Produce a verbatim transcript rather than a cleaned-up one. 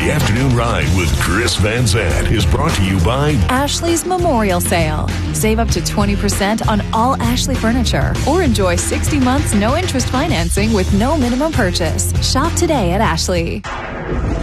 The Afternoon Ride with Chris Van Zandt is brought to you by Ashley's Memorial Sale. Save up to twenty percent on all Ashley furniture or enjoy sixty months no interest financing with no minimum purchase. Shop today at Ashley.